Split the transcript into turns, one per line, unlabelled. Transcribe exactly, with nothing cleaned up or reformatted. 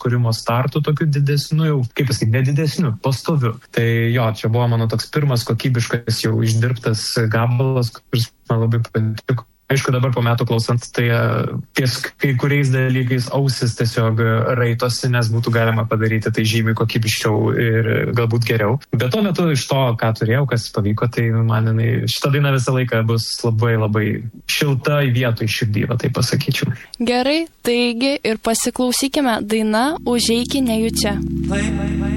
kūrimo startu tokiu didesniu, jau, kaip pasakyti, nedidesniu, pastoviu. Tai jo, čia buvo mano toks pirmas kokybiškas jau išdirbtas gabalas, kuris man labai patiko. Aišku, dabar po metų klausant, tai ties kai kuriais dalykais ausis tiesiog raitosi, nes būtų galima padaryti tai žymiai kokybiškiau ir galbūt geriau. Bet tuo metu iš to, ką turėjau, kas pavyko, tai man jinai, šita daina visą laiką bus labai labai šilta į vietą, į širdį, tai pasakyčiau.
Gerai, taigi ir pasiklausykime daina Užeiki nejučia.